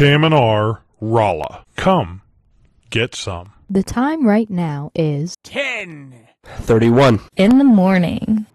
KMNR, Rolla. Come, get some. The time right now is 10:31 31 in the morning.